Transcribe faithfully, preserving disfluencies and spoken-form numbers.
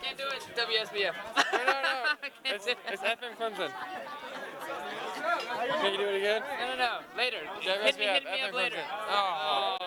Can't do it. W S B F. No, no, no. It's, it's F M Clemson. Can you do it again? No, no, no. Later. W S B F, Hit me, hit me F M up later. Clemson. Oh.